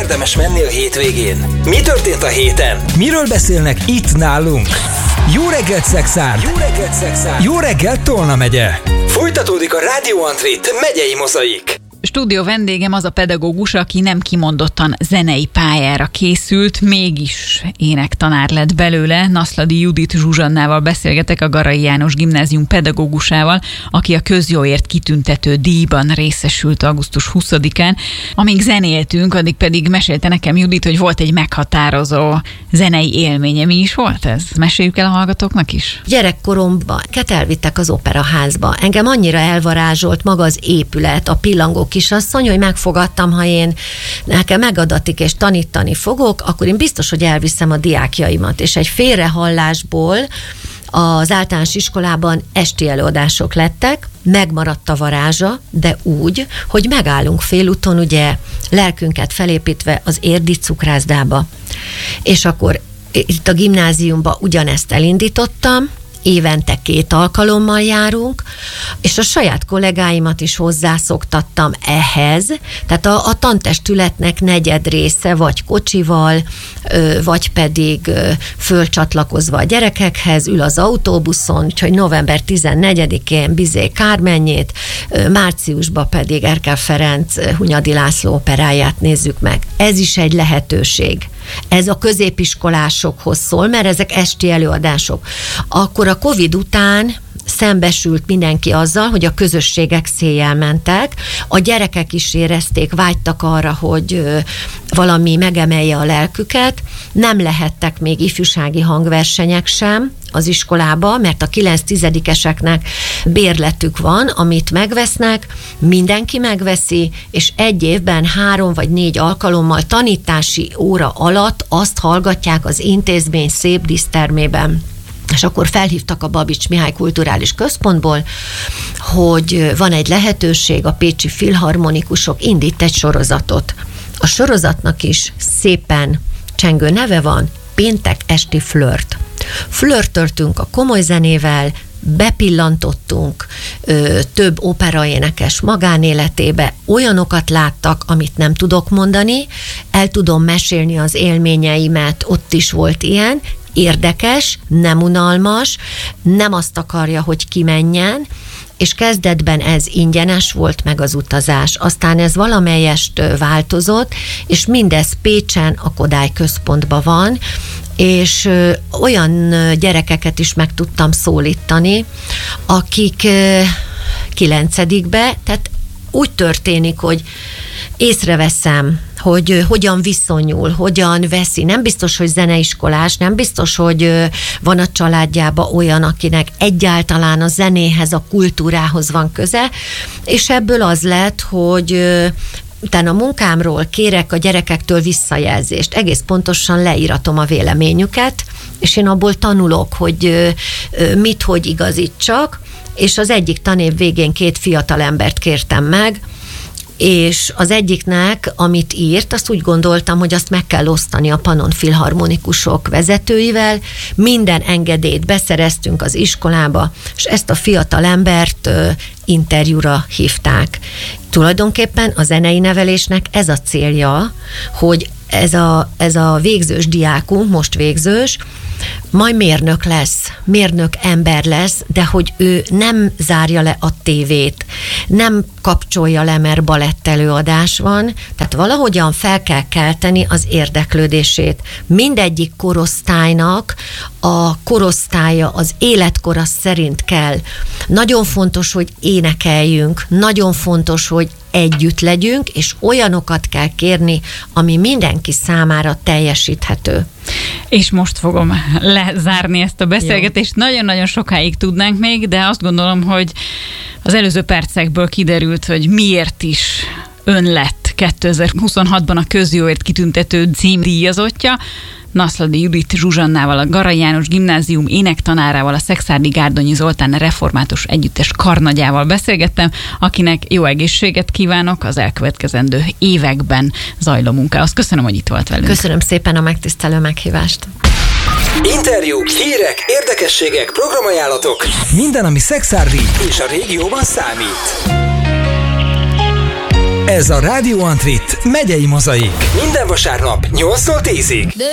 érdemes menni a hétvégén? Mi történt a héten? Miről beszélnek itt nálunk? Jó reggelt, Szexárd! Jó reggelt, Szexárd! Jó reggelt, Tolna megye! Folytatódik a Rádió Antrit megyei mozaik. Stúdió vendégem az a pedagógus, aki nem kimondottan zenei pályára készült, mégis énektanár lett belőle. Naszladi Judit Zsuzsannával beszélgetek, a Garai János Gimnázium pedagógusával, aki a közjóért kitüntető díjban részesült augusztus 20-án. Amíg zenéltünk, addig pedig mesélte nekem Judit, hogy volt egy meghatározó zenei élménye. Mi is volt ez? Meséljük el a hallgatóknak is? Gyerekkoromban elvittek az operaházba. Engem annyira elvarázsolt maga az épület, a pillangó kisasszony, hogy megfogadtam, ha én nekem megadatik és tanítani fogok, akkor én biztos, hogy elviszem a diákjaimat. És egy félrehallásból az általános iskolában esti előadások lettek, megmaradt a varázsa, de úgy, hogy megállunk félúton, ugye lelkünket felépítve az érdi cukrászdába. És akkor itt a gimnáziumban ugyanezt elindítottam, évente 2 alkalommal járunk, és a saját kollégáimat is hozzászoktattam ehhez, tehát a tantestületnek negyed része vagy kocsival, vagy pedig fölcsatlakozva a gyerekekhez, ül az autóbuszon, úgyhogy november 14-én Bizé Kármennyét, márciusban pedig Erkel Ferenc Hunyadi László operáját nézzük meg. Ez is egy lehetőség. Ez a középiskolásokhoz szól, mert ezek esti előadások. Akkor a Covid után szembesült mindenki azzal, hogy a közösségek széjjel mentek, a gyerekek is érezték, vágytak arra, hogy valami megemelje a lelküket, nem lehettek még ifjúsági hangversenyek sem az iskolába, mert a 9-10-eseknek bérletük van, amit megvesznek, mindenki megveszi, és egy évben 3 vagy 4 alkalommal tanítási óra alatt azt hallgatják az intézmény szép dísztermében. És akkor felhívtak a Babics Mihály Kulturális Központból, hogy van egy lehetőség, a pécsi filharmonikusok indít egy sorozatot. A sorozatnak is szépen csengő neve van, Péntek esti flört. Flörtöltünk a komoly zenével, bepillantottunk több operaénekes magánéletébe, olyanokat láttak, amit nem tudok mondani, el tudom mesélni az élményeimet, ott is volt ilyen, érdekes, nem unalmas, nem azt akarja, hogy kimenjen, és kezdetben ez ingyenes volt, meg az utazás. Aztán ez valamelyest változott, és mindez Pécsen, a Kodály központban van, és olyan gyerekeket is meg tudtam szólítani, akik 9-be, tehát úgy történik, hogy észreveszem, hogy hogyan viszonyul, hogyan veszi. Nem biztos, hogy zeneiskolás, nem biztos, hogy van a családjában olyan, akinek egyáltalán a zenéhez, a kultúrához van köze, és ebből az lett, hogy utána a munkámról kérek a gyerekektől visszajelzést. Egész pontosan leíratom a véleményüket, és én abból tanulok, hogy mit, hogy igazítsak, és az egyik tanév végén 2 fiatal embert kértem meg, és az egyiknek, amit írt, azt úgy gondoltam, hogy azt meg kell osztani a Pannon Filharmonikusok vezetőivel. Minden engedélyt beszereztünk az iskolába, és ezt a fiatal embert interjúra hívták. Tulajdonképpen a zenei nevelésnek ez a célja, hogy ez a végzős diákunk, most végzős, majd mérnök ember lesz, de hogy ő nem zárja le a tévét, nem kapcsolja le, mert balett előadás van, tehát valahogyan fel kell kelteni az érdeklődését. Mindegyik korosztálynak a korosztálya, az életkora szerint kell. Nagyon fontos, hogy énekeljünk, nagyon fontos, hogy együtt legyünk, és olyanokat kell kérni, ami mindenki számára teljesíthető. És most fogom lezárni ezt a beszélgetést. Jó. Nagyon-nagyon sokáig tudnánk még, de azt gondolom, hogy az előző percekből kiderült, hogy miért is ön lett 2026-ban a közjóért kitüntető címdíjazottja. Naszladi Judit Zsuzsannával, a Garai János Gimnázium énektanárával, a Szekszárdi Gárdonyi Zoltán Református Együttes karnagyával beszélgettem, akinek jó egészséget kívánok az elkövetkezendő években zajló munkához. Köszönöm, hogy itt volt velünk. Köszönöm szépen a megtisztelő meghívást. Interjúk, hírek, érdekességek, programajánlatok. Minden, ami Szekszárdi és a régióban számít. Ez a Radio Antrit megyei mozaik. Minden vasárnap 8-tól 10-ig.